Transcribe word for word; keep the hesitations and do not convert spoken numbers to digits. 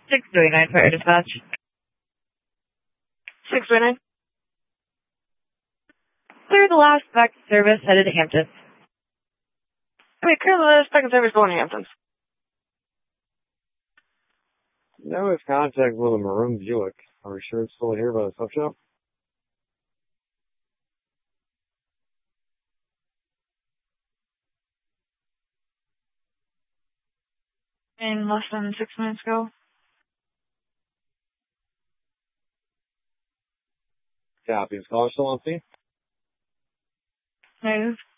six twenty-nine Fire Dispatch. six twenty-nine. Clear the last back service headed to Hamptons. Wait, clear the last back service going to Hamptons. No, it's contact with a maroon Buick. Are we sure it's still here by the sub shop? In less than six minutes ago. Copy. Is caller still on scene? Move.